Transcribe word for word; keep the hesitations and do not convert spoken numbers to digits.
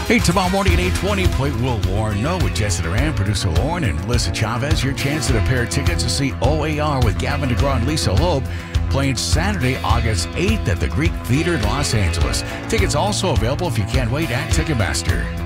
Hey, tomorrow morning at eight twenty, play Will Lauren Know with Jesse Duran, producer Lauren, and Melissa Chavez. Your chance at a pair of tickets to see O A R with Gavin DeGraw and Lisa Loeb, playing Saturday, August eighth at the Greek Theater in Los Angeles. Tickets also available if you can't wait at Ticketmaster.